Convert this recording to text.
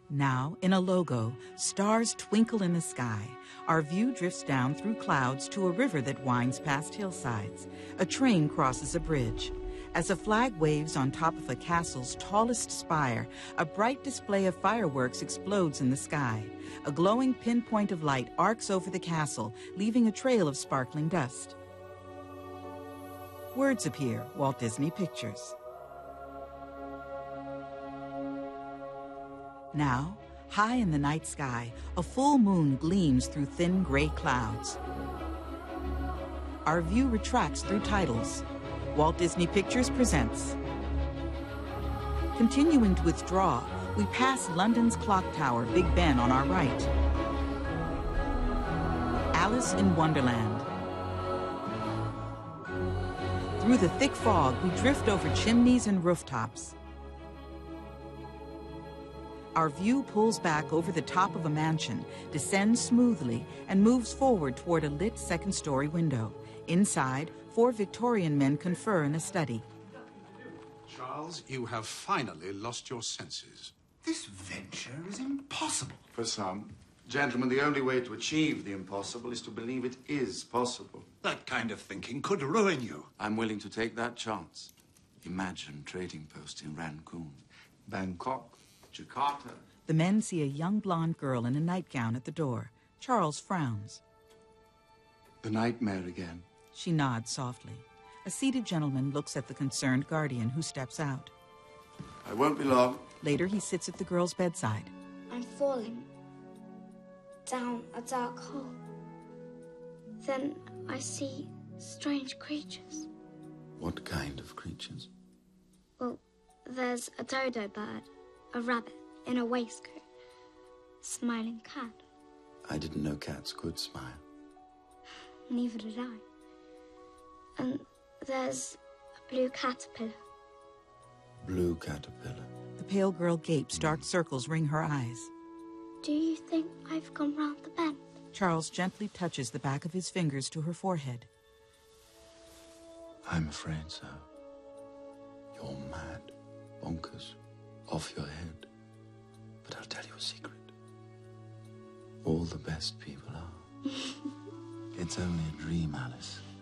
Now, in a logo, stars twinkle in the sky. Our view drifts down through clouds to a river that winds past hillsides. A train crosses a bridge. As a flag waves on top of a castle's tallest spire, a bright display of fireworks explodes in the sky. A glowing pinpoint of light arcs over the castle, leaving a trail of sparkling dust. Words appear, Walt Disney Pictures. Now, high in the night sky, a full moon gleams through thin gray clouds. Our view retracts through titles. Walt Disney Pictures presents. Continuing to withdraw, we pass London's clock tower, Big Ben, on our right. Alice in Wonderland. Through the thick fog, we drift over chimneys and rooftops. Our view pulls back over the top of a mansion, descends smoothly, and moves forward toward a lit second-story window. Inside, 4 Victorian men confer in a study. Charles, you have finally lost your senses. This venture is impossible. For some. Gentlemen, the only way to achieve the impossible is to believe it is possible. That kind of thinking could ruin you. I'm willing to take that chance. Imagine trading posts in Rangoon, Bangkok, Jakarta. The men see a young blonde girl in a nightgown at the door. Charles frowns. The nightmare again. She nods softly. A seated gentleman looks at the concerned guardian, who steps out. I won't be long. Later, he sits at the girl's bedside. I'm falling down a dark hole. Then I see strange creatures. What kind of creatures? Well, there's a dodo bird, a rabbit in a waistcoat, a smiling cat. I didn't know cats could smile. Neither did I. And there's a blue caterpillar. Blue caterpillar. The pale girl gapes, dark circles ring her eyes. Do you think I've gone round the bend? Charles gently touches the back of his fingers to her forehead. I'm afraid so. You're mad, bonkers, off your head. But I'll tell you a secret. All the best people are. It's only a dream, Alice.